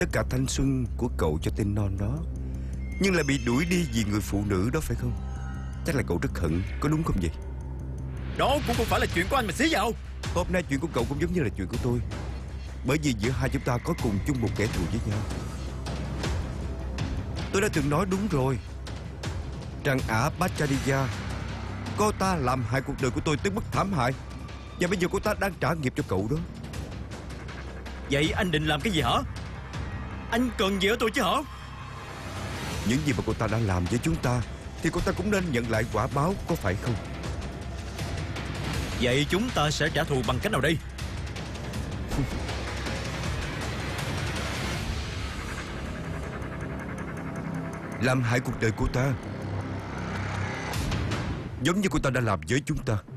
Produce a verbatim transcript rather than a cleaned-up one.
tất cả thanh xuân của cậu cho tên non đó, nhưng lại bị đuổi đi vì người phụ nữ đó phải không? Chắc là cậu rất hận, có đúng không vậy? Đó cũng không phải là chuyện của anh mà xí vào. Hôm nay chuyện của cậu cũng giống như là chuyện của tôi, bởi vì giữa hai chúng ta có cùng chung một kẻ thù với nhau. Tôi đã từng nói đúng rồi, rằng ả Bachariya, cô ta làm hại cuộc đời của tôi tới mức thảm hại, và bây giờ cô ta đang trả nghiệp cho cậu đó. Vậy anh định làm cái gì hả? Anh cần gì ở tôi chứ hả? Những gì mà cô ta đã làm với chúng ta thì cô ta cũng nên nhận lại quả báo, có phải không? Vậy chúng ta sẽ trả thù bằng cách nào đây? Làm hại cuộc đời cô ta, giống như cô ta đã làm với chúng ta.